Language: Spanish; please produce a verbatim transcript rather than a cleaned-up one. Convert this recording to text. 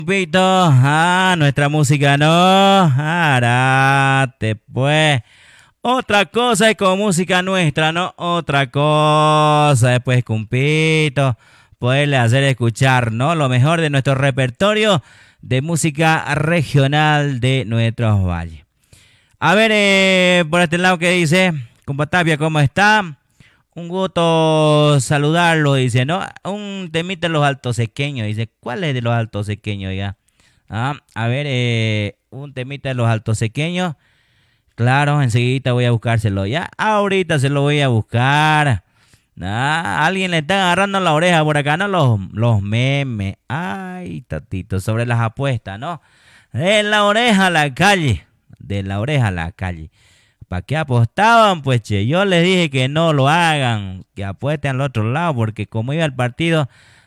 Pito, ah, nuestra música no, arate pues. Otra cosa es con música nuestra, ¿no? Otra cosa es pues cumpito, poderle hacer escuchar, ¿no? Lo mejor de nuestro repertorio de música regional de nuestros valles. A ver, eh, por este lado que dice, compa Tapia, ¿cómo está? Un gusto saludarlo, dice, ¿no? Un temita de los altosequeños, dice, ¿cuál es de los altosequeños ya? Ah, a ver, eh, un temita de los altosequeños. Claro, enseguida voy a buscárselo. Ya, ahorita se lo voy a buscar. Ah, alguien le está agarrando la oreja por acá, ¿no? Los, los memes. Ay, tatito, sobre las apuestas, ¿no? De la oreja a la calle. De la oreja a la calle. ¿Para qué apostaban? Pues che, yo les dije que no lo hagan, que apuesten al otro lado, porque como iba el partido,